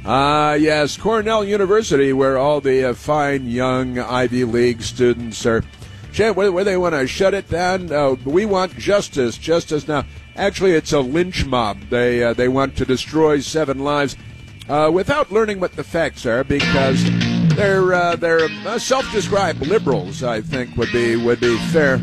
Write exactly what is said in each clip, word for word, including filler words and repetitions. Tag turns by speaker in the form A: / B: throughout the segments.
A: Ah, uh, yes, Cornell University, where all the uh, fine young Ivy League students are, where, where they want to shut it down. Uh, we want justice, justice now. Actually, it's a lynch mob. They uh, they want to destroy seven lives uh, without learning what the facts are, because they're uh, they're uh, self-described liberals. I think would be would be fair.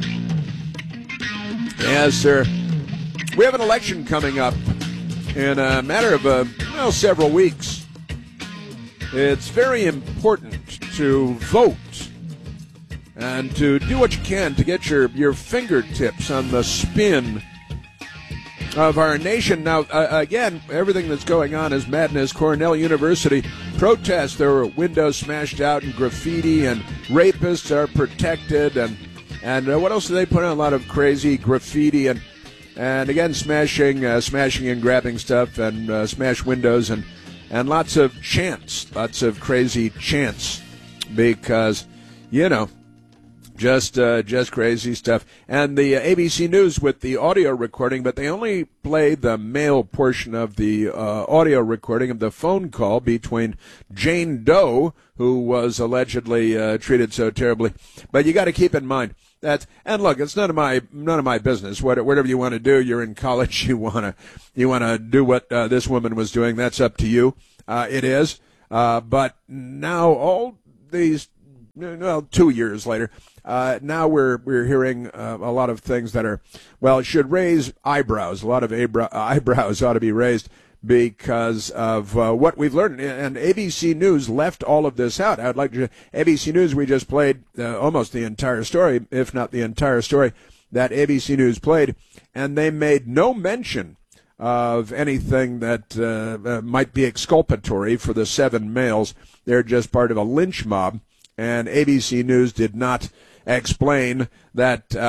A: Yes, sir. We have an election coming up in a matter of uh, well several weeks. It's very important to vote and to do what you can to get your, your fingertips on the spin of our nation. Now, uh, again, everything that's going on is madness. Cornell University protests. There were windows smashed out and graffiti, and rapists are protected. And, and uh, what else do they put on? A lot of crazy graffiti and, and again, smashing, uh, smashing and grabbing stuff and uh, smash windows and And lots of chants, lots of crazy chants, because, you know, just uh, just crazy stuff. And the uh, A B C News with the audio recording, but they only play the male portion of the uh, audio recording of the phone call between Jane Doe, who was allegedly uh, treated so terribly. But you got to keep in mind that, and look, it's none of my none of my business. What, whatever you want to do, you're in college. You wanna you wanna do what uh, this woman was doing. That's up to you. Uh, it is. Uh, but now all these, well, two years later, uh, now we're we're hearing uh, a lot of things that are, well, it should raise eyebrows. A lot of eyebrow, eyebrows ought to be raised because of uh, what we've learned. And A B C News left all of this out. I'd like to, A B C News, we just played uh, almost the entire story, if not the entire story, that A B C News played, and they made no mention of anything that uh, uh, might be exculpatory for the seven males. They're just part of a lynch mob, and A B C News did not explain that uh,